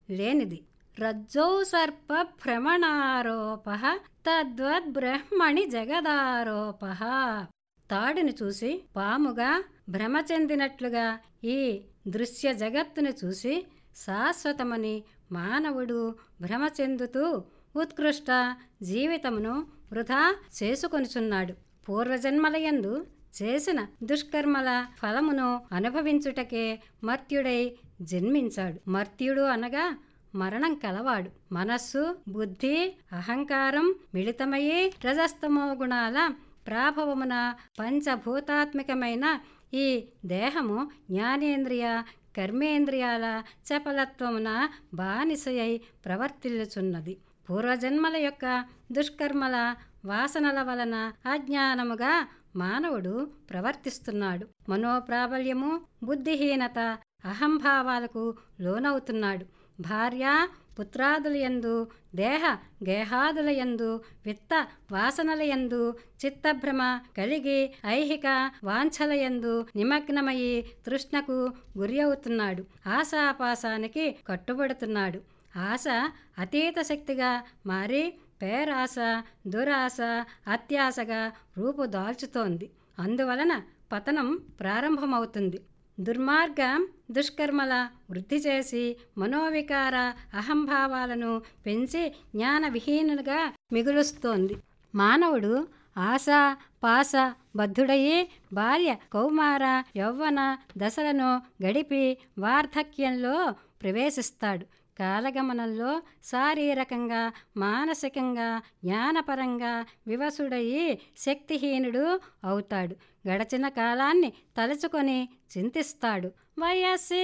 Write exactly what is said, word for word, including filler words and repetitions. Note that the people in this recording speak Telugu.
లేనిది. రజ్జౌ సర్ప భ్రమణారోప తద్వద్బ్రహ్మణి జగదారోప. తాడుని చూసి పాముగా భ్రమ చెందినట్లుగా ఈ దృశ్య జగత్తును చూసి శాశ్వతమని మానవుడు భ్రమ చెందుతూ ఉత్కృష్ట జీవితమును వృధా చేసుకొనుచున్నాడు. పూర్వజన్మలయందు చేసిన దుష్కర్మల ఫలమును అనుభవించుటకే మర్త్యుడై జన్మించాడు. మర్త్యుడు అనగా మరణం కలవాడు. మనస్సు, బుద్ధి, అహంకారం మిళితమయ్యే రజస్తమో గుణాల ప్రాభవమున పంచభూతాత్మికమైన ఈ దేహము జ్ఞానేంద్రియ కర్మేంద్రియాల చపలత్వమున బానిసయై ప్రవర్తిల్లుచున్నది. పూర్వజన్మల యొక్క దుష్కర్మల వాసనల వలన అజ్ఞానముగా మానవుడు ప్రవర్తిస్తున్నాడు. మనోప్రాబల్యము, బుద్ధిహీనత, అహంభావాలకు లోనవుతున్నాడు. భార్య పుత్రాదులయందు, దేహ గేహాదులయందు, విత్త వాసనలయందు చిత్తభ్రమ కలిగి ఐహిక వాంఛలయందు నిమగ్నమయ్యి తృష్ణకు గురి అవుతున్నాడు. ఆశాపాశానికి కట్టుబడుతున్నాడు. ఆశ అతీత శక్తిగా మారి పేరాశ, దురాశ, అత్యాశగా రూపుదాల్చుతోంది. అందువలన పతనం ప్రారంభమవుతుంది. దుర్మార్గం దుష్కర్మల వృద్ధి చేసి మనోవికార అహంభావాలను పెంచి జ్ఞాన విహీనులుగా మిగులుస్తోంది. మానవుడు ఆశ పాశ బద్ధుడయ్యి బాల్య కౌమార యౌవన దశలను గడిపి వార్ధక్యంలో ప్రవేశిస్తాడు. కాలగమనంలో శారీరకంగా, మానసికంగా, జ్ఞానపరంగా వివసుడయి శక్తిహీనుడు అవుతాడు. గడచిన కాలాన్ని తలుచుకొని చింతిస్తాడు. వయస్సు